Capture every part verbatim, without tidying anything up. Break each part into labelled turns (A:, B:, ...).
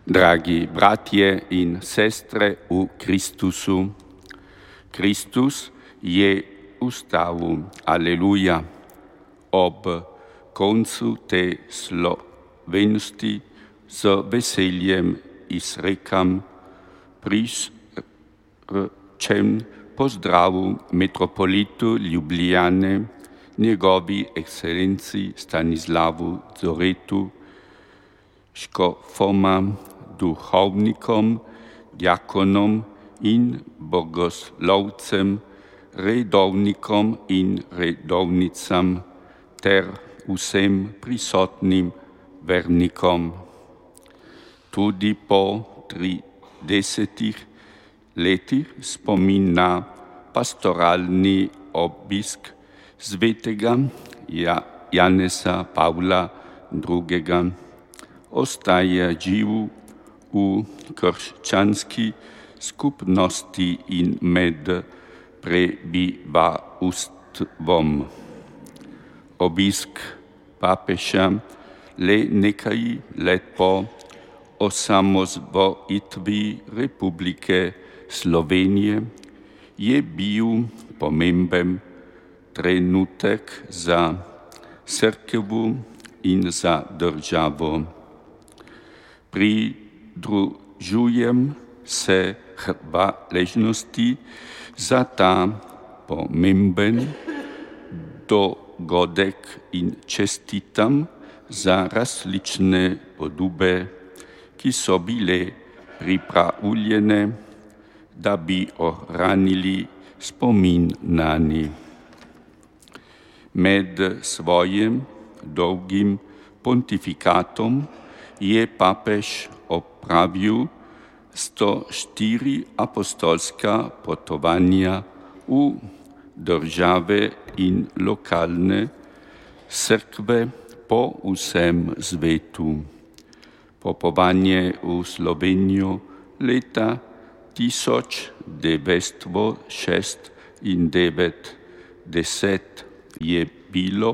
A: Dragi bratie in sestre u Christusu, Christus je ustavu, aleluja, ob koncu te slovenosti z veseljem izrekam prisrčen pozdravu metropolitu Ljubljane, njegovi ekscelenciji Stanislavu Zoretu, škofoma, duhovnikom, diakonom in bogoslovcem, redovnikom in redovnicam ter vsem prisotnim vernikom. Tudi po tridesetih letih spomin na pastoralni obisk svetega Janeza Pavla drugega. Ostaja živ v krščanski skupnosti in med prebivalstvom. Obisk papeža le nekaj let po osamosvojitvi Republike Slovenije je bil pomemben trenutek za cerkev in za državo. Pridružujem se hvaležnosti za ta pomemben dogodek in čestitam za različne podobe, ki so bile pripravljene, da bi ohranili spomin nanje. Med svojim dolgim pontifikatom je papež opravil sto štiri apostolska potovanja v države in lokalne cerkve po vsem svetu. Popovanje v Slovenijo leta tisoč devetsto šestindevetdeset je bilo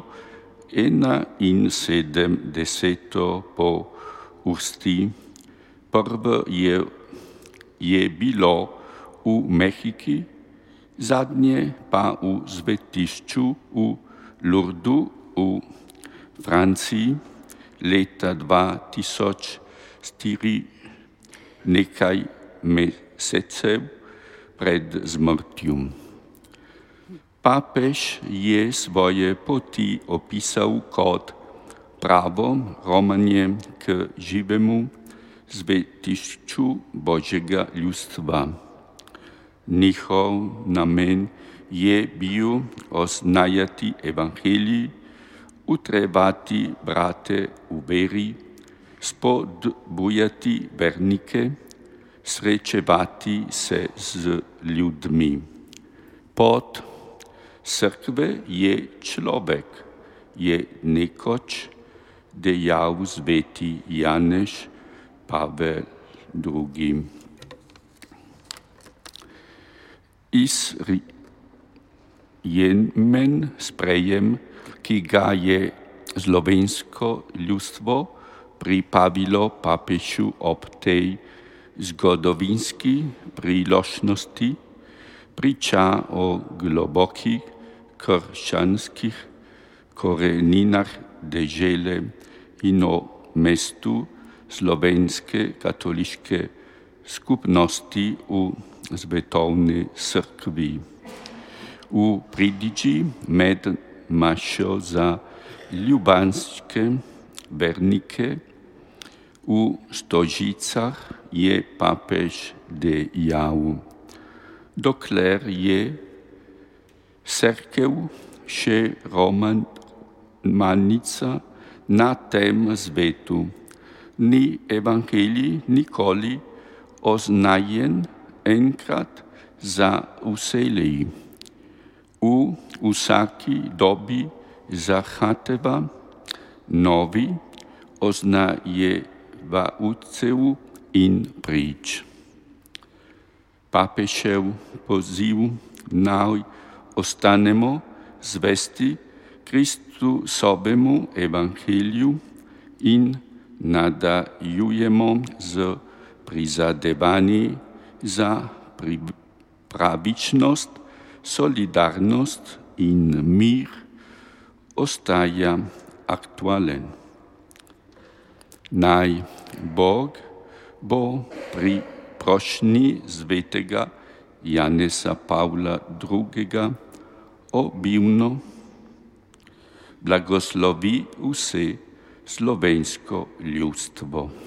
A: enainsedemdeseto po vrsti. Prvo je, je bilo v Mehiki, zadnje pa v svetišču v Lourdu v Franciji leta dva tisoč štiri, nekaj mesecev pred smrtjo. Papež je svoje poti opisal kot pravo romanje k živemu svetišču Božjega ljudstva. Njihov namen je bil oznajati evangelij, utrjevati brate v veri, spodbujati vernike, srečevati se z ljudmi. Pot cerkve je človek, je nekoč dejal sveti Janez Pavel drugi. Izjemen sprejem, ki ga je slovensko ljudstvo pripravilo papežu ob tej zgodovinski priložnosti, priča o globokih krščanskih koreninah dežele in o mestu slovenske katoliške skupnosti v svetovni cerkvi. V pridiči med mašo za ljubljanske vernike v Stožicah je papež dejal: dokler je cerkev še romanica na tem svetu, ni evangelij nikoli oznajen enkrat za vselej. V vsaki dobi zahteva novi oznajevalcev in prič. Papežev poziv naj ostanemo zvesti Kristusovemu evangeliju in nadaljujemo z prizadevani za pravičnost, solidarnost in mir ostaja aktualen. Naj Bog bo pri prošnji svetega Janeza Pavla drugega obimno blagoslovi vse slovensko ljudstvo.